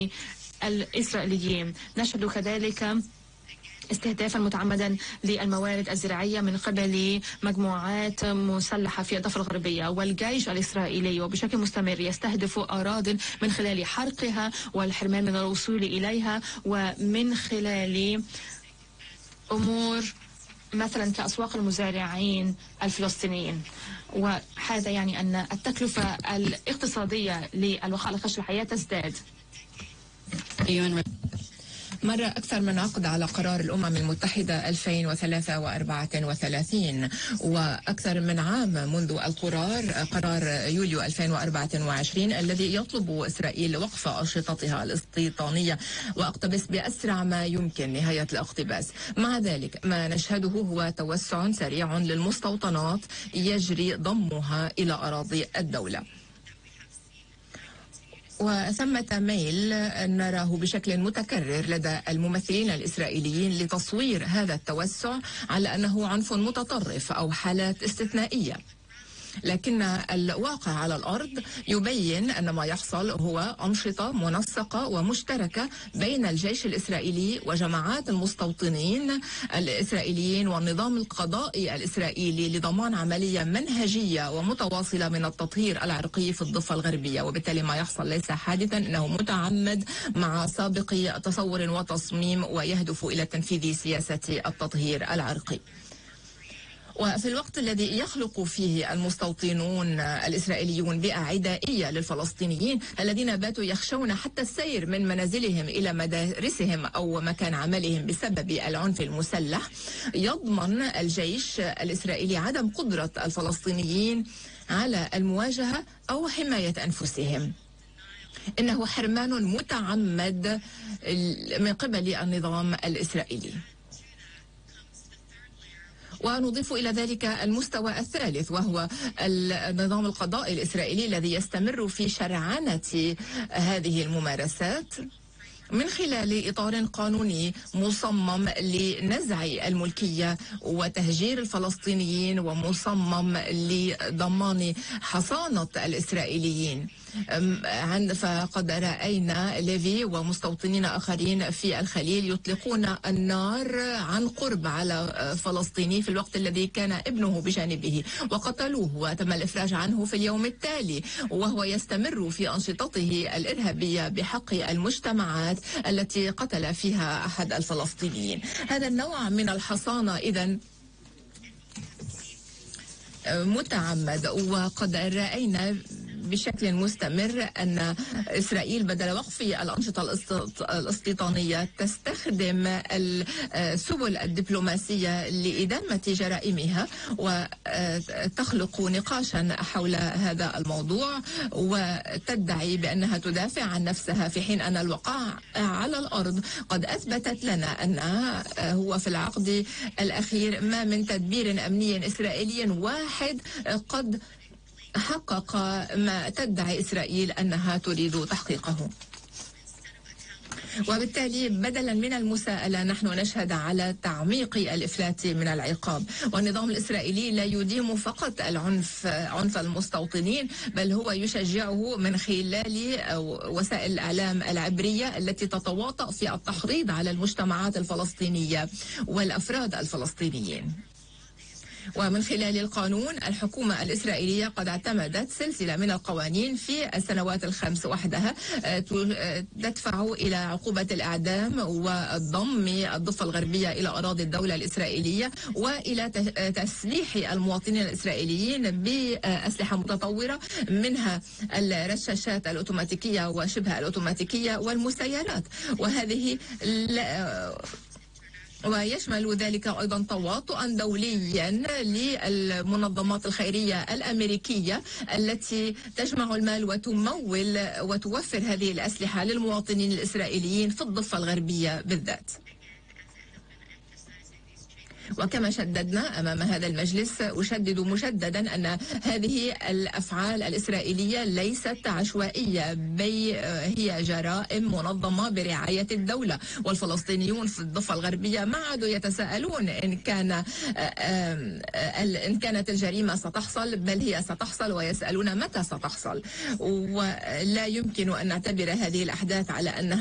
الإسرائيليين. نشهد كذلك استهدافا متعمدا للموارد الزراعية من قبل مجموعات مسلحة في الضفة الغربية، والجيش الإسرائيلي وبشكل مستمر يستهدف أراضٍ من خلال حرقها والحرمان من الوصول إليها، ومن خلال أمور مثلا كأسواق المزارعين الفلسطينيين. وهذا يعني أن التكلفة الاقتصادية للوقاء على خشب الحياة تزداد. مر أكثر من عقد على قرار الأمم المتحدة 2033 وأكثر من عام منذ قرار يوليو 2024 الذي يطلب إسرائيل وقف أنشطتها الاستيطانية واقتبس بأسرع ما يمكن نهاية الاقتباس. مع ذلك ما نشهده هو توسع سريع للمستوطنات يجري ضمها إلى أراضي الدولة، وثمة ميل نراه بشكل متكرر لدى الممثلين الإسرائيليين لتصوير هذا التوسع على أنه عنف متطرف أو حالات استثنائية، لكن الواقع على الأرض يبين أن ما يحصل هو أنشطة منسقة ومشتركة بين الجيش الإسرائيلي وجماعات المستوطنين الإسرائيليين والنظام القضائي الإسرائيلي لضمان عملية منهجية ومتواصلة من التطهير العرقي في الضفة الغربية. وبالتالي ما يحصل ليس حادثا، إنه متعمد مع سابق تصور وتصميم ويهدف إلى تنفيذ سياسة التطهير العرقي. وفي الوقت الذي يخلق فيه المستوطنون الإسرائيليون بيئة عدائية للفلسطينيين الذين باتوا يخشون حتى السير من منازلهم إلى مدارسهم أو مكان عملهم بسبب العنف المسلح، يضمن الجيش الإسرائيلي عدم قدرة الفلسطينيين على المواجهة أو حماية أنفسهم. إنه حرمان متعمد من قبل النظام الإسرائيلي. ونضيف إلى ذلك المستوى الثالث وهو النظام القضائي الإسرائيلي الذي يستمر في شرعنة هذه الممارسات من خلال إطار قانوني مصمم لنزع الملكية وتهجير الفلسطينيين ومصمم لضمان حصانة الإسرائيليين. فقد رأينا ليفي ومستوطنين آخرين في الخليل يطلقون النار عن قرب على فلسطيني في الوقت الذي كان ابنه بجانبه وقتلوه وتم الإفراج عنه في اليوم التالي، وهو يستمر في أنشطته الإرهابية بحق المجتمعات التي قتل فيها أحد الفلسطينيين. هذا النوع من الحصانة إذن متعمد، وقد رأينا بشكل مستمر أن إسرائيل بدل وقف الأنشطة الاستيطانية تستخدم السبل الدبلوماسية لإدامة جرائمها وتخلق نقاشا حول هذا الموضوع وتدعي بأنها تدافع عن نفسها، في حين أن الوقائع على الأرض قد أثبتت لنا أن هو في العقد الأخير ما من تدبير أمني إسرائيلي واحد قد حقق ما تدعي إسرائيل أنها تريد تحقيقه. وبالتالي بدلا من المساءلة نحن نشهد على تعميق الإفلات من العقاب، والنظام الإسرائيلي لا يديم فقط عنف المستوطنين، بل هو يشجعه من خلال وسائل الإعلام العبرية التي تتواطأ في التحريض على المجتمعات الفلسطينية والأفراد الفلسطينيين. ومن خلال القانون الحكومة الإسرائيلية قد اعتمدت سلسلة من القوانين في السنوات الخمس وحدها تدفع إلى عقوبة الإعدام وضم الضفة الغربية إلى أراضي الدولة الإسرائيلية وإلى تسليح المواطنين الإسرائيليين بأسلحة متطورة منها الرشاشات الأوتوماتيكية وشبه الأوتوماتيكية والمسيرات. ويشمل ذلك أيضا تواطؤا دوليا للمنظمات الخيرية الأمريكية التي تجمع المال وتمول وتوفر هذه الأسلحة للمواطنين الإسرائيليين في الضفة الغربية بالذات. وكما شددنا أمام هذا المجلس، أشدد مجددا أن هذه الأفعال الإسرائيلية ليست عشوائية، بل هي جرائم منظمة برعاية الدولة. والفلسطينيون في الضفة الغربية ما عادوا يتساءلون إن كانت الجريمة ستحصل، بل هي ستحصل، ويسألون متى ستحصل. ولا يمكن أن نعتبر هذه الأحداث على أنها